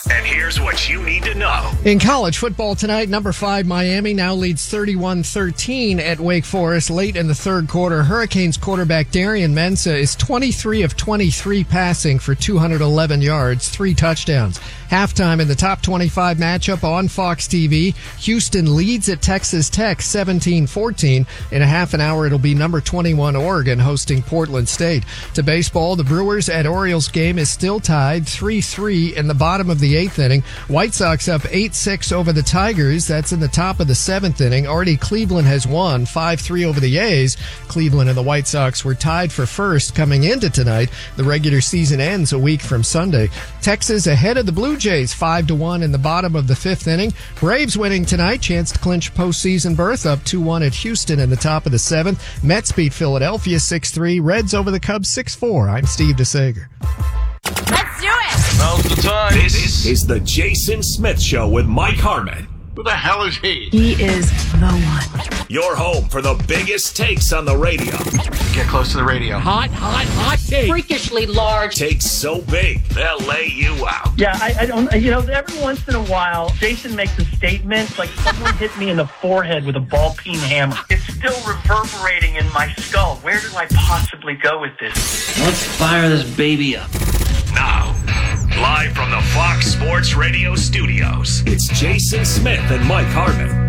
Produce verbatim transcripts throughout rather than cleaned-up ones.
And here's what you need to know. In college football tonight, number five Miami now leads thirty-one thirteen at Wake Forest late in the third quarter. Hurricanes quarterback Darian Mensah is twenty-three of twenty-three passing for two hundred eleven yards, three touchdowns. Halftime in the top twenty-five matchup on Fox T V, Houston leads at Texas Tech seventeen fourteen. In a half an hour, it'll be number twenty-one Oregon hosting Portland State. To baseball, the Brewers at Orioles game is still tied three three in the bottom of the eighth inning. White Sox up eight six over the Tigers. That's in the top of the seventh inning. Already Cleveland has won five three over the A's. Cleveland and the White Sox were tied for first coming into tonight. The regular season ends a week from Sunday. Texas ahead of the Blue Jays five to one in the bottom of the fifth inning. Braves winning tonight, chance to clinch postseason berth, up two one at Houston in the top of the seventh. Mets beat Philadelphia six three. Reds over the Cubs six four. I'm Steve DeSager. Let's do it! Now's the time. This is the Jason Smith Show with Mike Harmon. Who the hell is he? He is the one. Your home for the biggest takes on the radio. Get close to the radio. Hot, hot, hot take. Freakishly large. Takes so big, they'll lay you out. Yeah, I, I don't, you know, every once in a while, Jason makes a statement like someone hit me in the forehead with a ball-peen hammer. It's still reverberating in my skull. Where do I possibly go with this? Let's fire this baby up. Now, live from the Fox Sports Radio studios, it's Jason Smith and Mike Harmon.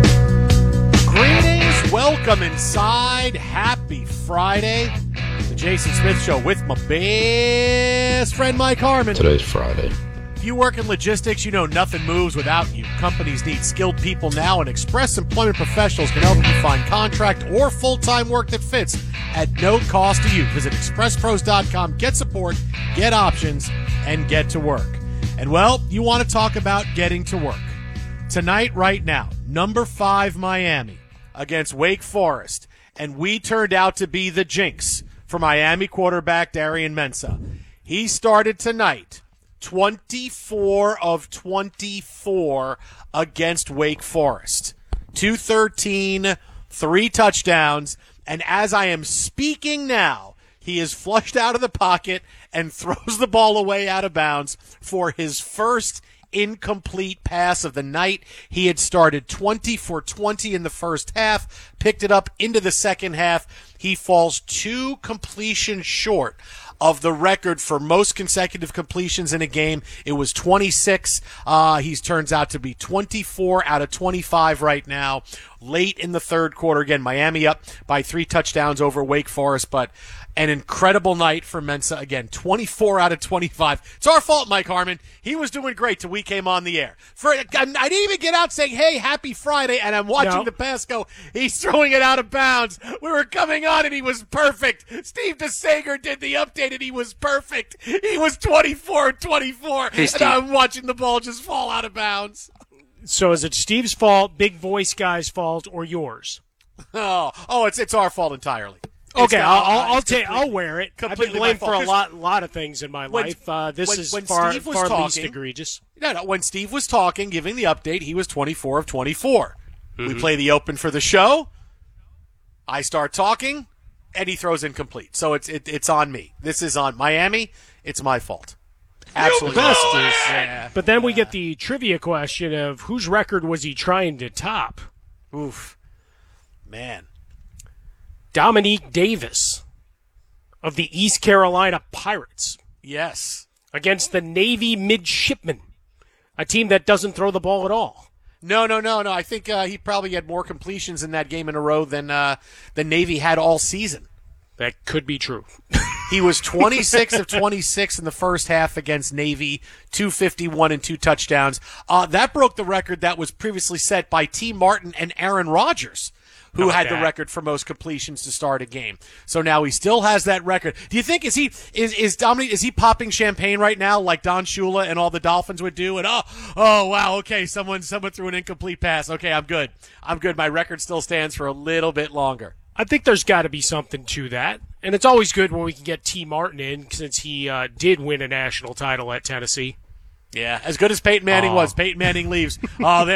Greetings, welcome inside. Happy Friday. The Jason Smith Show with my best friend Mike Harmon. Today's Friday. If you work in logistics, you know nothing moves without you. Companies need skilled people now, and Express Employment Professionals can help you find contract or full-time work that fits at no cost to you. Visit express pros dot com, get support, get options, and get to work. And, well, you want to talk about getting to work. Tonight, right now, number five Miami against Wake Forest, and we turned out to be the jinx for Miami quarterback Darian Mensah. He started tonight twenty-four of twenty-four against Wake Forest. two thirteen, three touchdowns, and as I am speaking now, he is flushed out of the pocket and throws the ball away out of bounds for his first incomplete pass of the night. He had started twenty for twenty in the first half, picked it up into the second half. He falls two completions short of the record for most consecutive completions in a game. It was twenty-six. Uh, he turns out to be twenty-four out of twenty-five right now. Late in the third quarter, again, Miami up by three touchdowns over Wake Forest, but an incredible night for Mensah. Again, twenty-four out of twenty-five. It's our fault, Mike Harmon. He was doing great till we came on the air. For I didn't even get out saying, hey, happy Friday, and I'm watching No. the pass go. He's throwing it out of bounds. We were coming on, and he was perfect. Steve DeSager did the update, and he was perfect. He was twenty-four of twenty-four, Hey, and Steve. I'm watching the ball just fall out of bounds. So is it Steve's fault, big voice guy's fault, or yours? Oh, oh, it's it's our fault entirely. It's Okay, not- I'll, I'll, I'll it's take. completely- I'll wear it. I've been completely my blamed fault. for a 'Cause lot, lot of things in my when- life. Uh, this when- is when far, Steve was far least talking- egregious. No, no. When Steve was talking, giving the update, he was twenty-four of twenty-four. Mm-hmm. We play the open for the show. I start talking, and he throws incomplete. So it's it, it's on me. This is on Miami. It's my fault. Absolutely. Best is, Yeah. but then we get the trivia question of whose record was he trying to top? Oof, man. Dominique Davis of the East Carolina Pirates Yes. against the Navy Midshipmen, a team that doesn't throw the ball at all. No, no, no, no. I think uh, he probably had more completions in that game in a row than uh, the Navy had all season. That could be true. He was twenty-six of twenty-six in the first half against Navy, two fifty-one and two touchdowns. Uh, that broke the record that was previously set by T. Martin and Aaron Rodgers, who How about had the that? record for most completions to start a game. So now he still has that record. Do you think is he is is Dominique is he popping champagne right now like Don Shula and all the Dolphins would do? And oh oh wow, okay, someone someone threw an incomplete pass. Okay, I'm good. I'm good. My record still stands for a little bit longer. I think there's got to be something to that. And it's always good when we can get T. Martin in since he uh, did win a national title at Tennessee. Yeah, as good as Peyton Manning Aw. was, Peyton Manning leaves. Oh,